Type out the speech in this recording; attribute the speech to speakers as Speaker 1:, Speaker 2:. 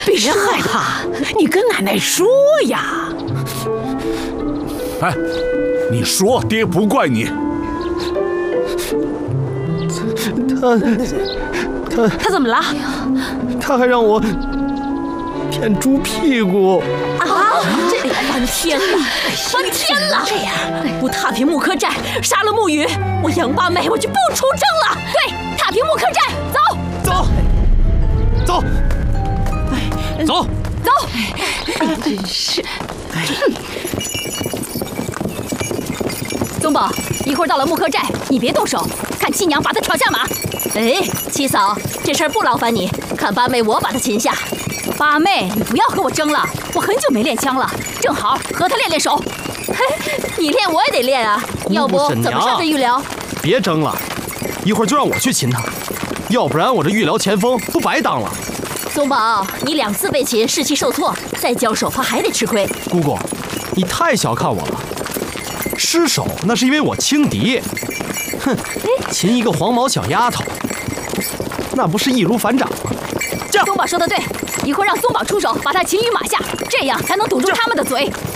Speaker 1: 别害怕，你跟奶奶说呀。
Speaker 2: 哎，你说，爹不怪你。
Speaker 1: 他怎么了？
Speaker 3: 他还让我舔猪屁股。
Speaker 1: 这翻天了，翻天了！这样不踏平木柯寨，杀了木雨，我杨八妹我就不出征了。对，踏平木柯寨，走。真是。宗宝，一会儿到了木柯寨，你别动手，看七娘把他挑下马。哎，七嫂，这事儿不劳烦你，看八妹我把他擒下。八妹，你不要和我争了，我很久没练枪了，正好和他练练手。嘿，你练我也得练啊，要不怎么上这御寮？
Speaker 3: 别争了，一会儿就让我去擒他，要不然我这御寮前锋不白当了。
Speaker 1: 宗宝，你2次被擒，士气受挫，再交手怕还得吃亏。
Speaker 3: 姑姑，你太小看我了，失手那是因为我轻敌。哼，擒一个黄毛小丫头，那不是易如反掌吗？
Speaker 1: 宗宝说的对，一会儿让宗宝出手，把他擒于马下，这样才能堵住他们的嘴。